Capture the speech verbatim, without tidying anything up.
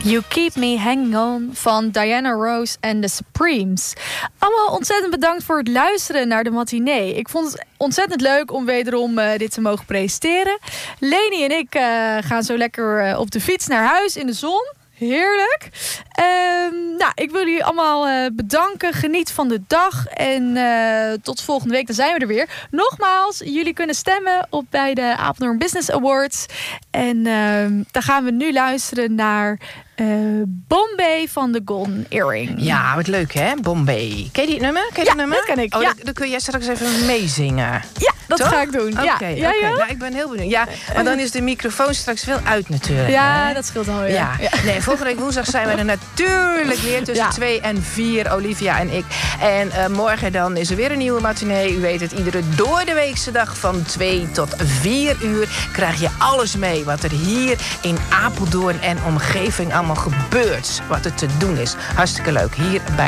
You Keep Me Hanging On van Diana Ross en The Supremes. Allemaal ontzettend bedankt voor het luisteren naar de matinee. Ik vond het ontzettend leuk om wederom uh, dit te mogen presenteren. Leni en ik uh, gaan zo lekker uh, op de fiets naar huis in de zon. Heerlijk. Um, nou, ik wil jullie allemaal uh, bedanken. Geniet van de dag. En uh, tot volgende week, dan zijn we er weer. Nogmaals, jullie kunnen stemmen op bij de Apeldoorn Business Awards. En uh, dan gaan we nu luisteren naar uh, Bombay van de Golden Earring. Ja, wat leuk hè, Bombay. Ken je die nummer? Ken je ja, dat nummer? dat ken ik. Oh, ja. dan, dan kun jij straks even meezingen. Ja, dat Toch? ga ik doen. Oké, ja. okay, ja, okay. ja? Nou, ik ben heel benieuwd. Ja, maar dan is de microfoon straks wel uit natuurlijk. Ja, hè? dat scheelt alweer. Ja. Ja. Nee, volgende week woensdag zijn we er natuurlijk weer tussen Ja. twee en vier, Olivia en ik. En uh, morgen dan is er weer een nieuwe matinee. U weet het, iedere doordeweekse dag van twee tot vier uur krijg je alles mee wat er hier in Apeldoorn en omgeving allemaal gebeurt. Wat er te doen is. Hartstikke leuk. Hier bij